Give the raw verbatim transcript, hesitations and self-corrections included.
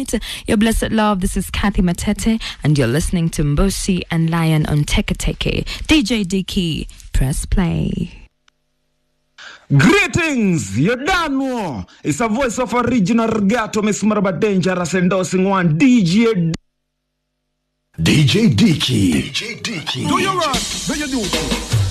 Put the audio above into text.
night. Your blessed love. This is Kathy Matete, and you're listening to Mbosi and Lion on Teke Teke. D J Dicky, press play. Greetings, you don't know. It's a voice of original Gato, Miss Maraba Dangerous, endorsing one D J D J Dicky. D J Dicky. Do you rock? Do you do?